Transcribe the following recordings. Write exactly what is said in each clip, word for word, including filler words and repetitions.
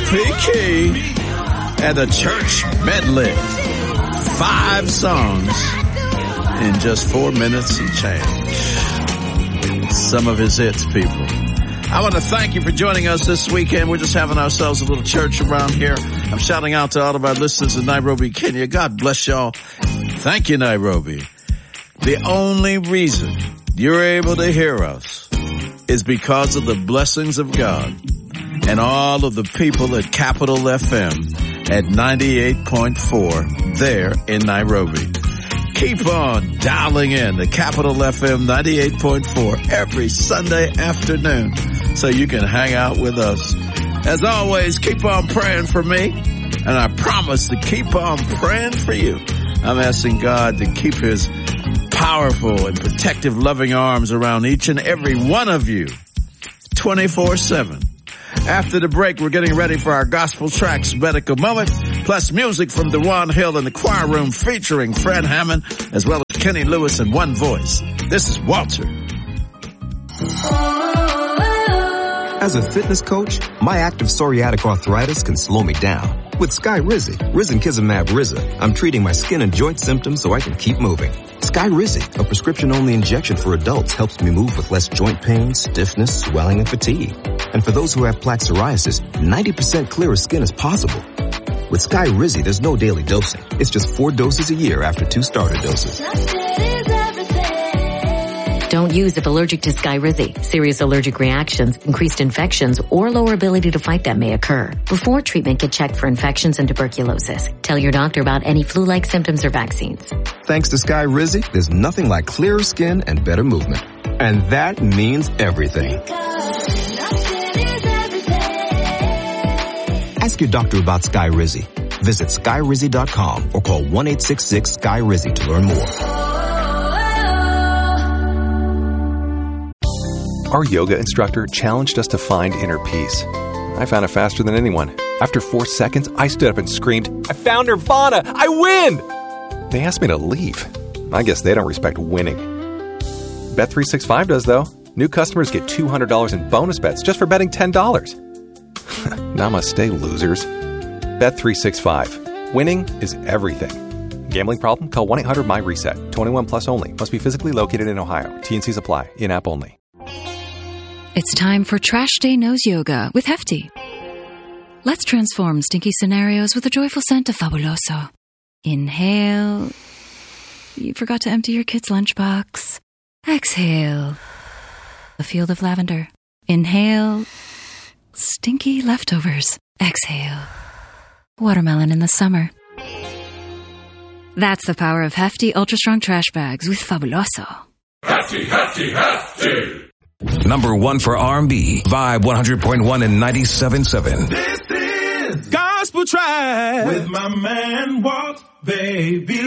P. Key and the Church Medley. Five songs in just four minutes and change. Some of his hits, people. I want to thank you for joining us this weekend. We're just having ourselves a little church around here. I'm shouting out to all of our listeners in Nairobi, Kenya. God bless y'all. Thank you, Nairobi. The only reason you're able to hear us is because of the blessings of God and all of the people at Capital F M at ninety-eight point four there in Nairobi. Keep on dialing in to Capital F M ninety-eight point four every Sunday afternoon so you can hang out with us. As always, keep on praying for me, and I promise to keep on praying for you. I'm asking God to keep his powerful and protective, loving arms around each and every one of you twenty-four seven. After the break, we're getting ready for our Gospel Tracks Medical Moment, plus music from DeJuan Hill in the choir room featuring Fred Hammond, as well as Kenny Lewis in one voice. This is Walter. As a fitness coach, my active psoriatic arthritis can slow me down. With Skyrizi, Risankizumab Riza, I'm treating my skin and joint symptoms so I can keep moving. Skyrizi, a prescription-only injection for adults, helps me move with less joint pain, stiffness, swelling, and fatigue. And for those who have plaque psoriasis, ninety percent clearer skin is possible. With Skyrizi, there's no daily dosing. It's just four doses a year after two starter doses. Don't use if allergic to Skyrizi. Serious allergic reactions, increased infections, or lower ability to fight them may occur. Before treatment, get checked for infections and tuberculosis. Tell your doctor about any flu-like symptoms or vaccines. Thanks to Skyrizi, there's nothing like clearer skin and better movement. And that means everything. Ask your doctor about Skyrizi. Visit Skyrizi dot com or call one eight six six Skyrizi to learn more. Our yoga instructor challenged us to find inner peace. I found it faster than anyone. After four seconds, I stood up and screamed, "I found Nirvana! I win!" They asked me to leave. I guess they don't respect winning. Bet three sixty-five does, though. New customers get two hundred dollars in bonus bets just for betting ten dollars. Namaste, losers. Bet three sixty-five. Winning is everything. Gambling problem? Call one eight hundred M Y reset. twenty-one plus only. Must be physically located in Ohio. T and C's apply. In-app only. It's time for Trash Day Nose Yoga with Hefty. Let's transform stinky scenarios with a joyful scent of Fabuloso. Inhale. You forgot to empty your kid's lunchbox. Exhale. A field of lavender. Inhale. Stinky leftovers. Exhale. Watermelon in the summer. That's the power of Hefty Ultra Strong Trash Bags with Fabuloso. Hefty, Hefty, Hefty! Number one for R and B, Vibe one hundred point one and ninety-seven point seven. This is Gospel Track with my man Walt Baby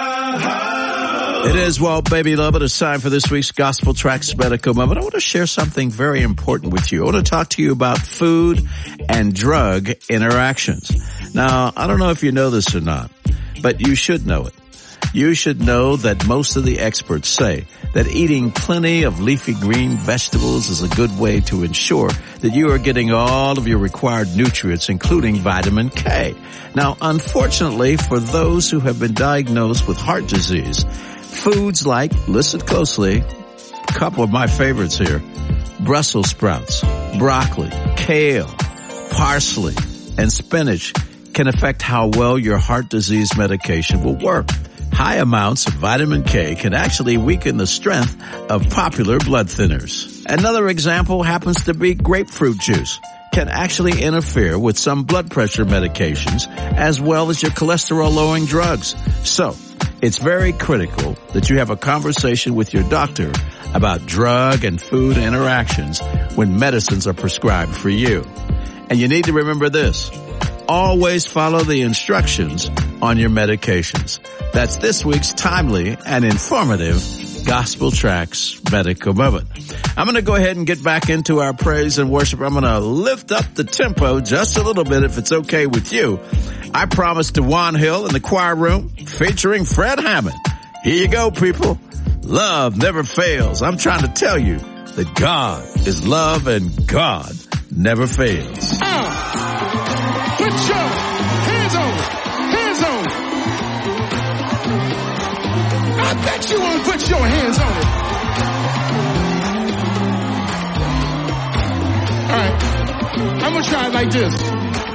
Love. It is Walt Baby Love. It is time for this week's Gospel Tracks Medical Moment. I want to share something very important with you. I want to talk to you about food and drug interactions. Now, I don't know if you know this or not, but you should know it. You should know that most of the experts say that eating plenty of leafy green vegetables is a good way to ensure that you are getting all of your required nutrients, including vitamin K. Now, unfortunately, for those who have been diagnosed with heart disease, foods like, listen closely, a couple of my favorites here, Brussels sprouts, broccoli, kale, parsley, and spinach can affect how well your heart disease medication will work. High amounts of vitamin K can actually weaken the strength of popular blood thinners. Another example happens to be grapefruit juice. Can actually interfere with some blood pressure medications as well as your cholesterol-lowering drugs. So, it's very critical that you have a conversation with your doctor about drug and food interactions when medicines are prescribed for you. And you need to remember this. Always follow the instructions on your medications. That's this week's timely and informative Gospel Tracks Medical Moment. I'm going to go ahead and get back into our praise and worship. I'm going to lift up the tempo just a little bit if it's okay with you. I promised DeJuan Hill in the choir room featuring Fred Hammond. Here you go, people. Love never fails. I'm trying to tell you that God is love and God never fails. Uh. Put you on, put your hands on it. All right. I'm going to try it like this.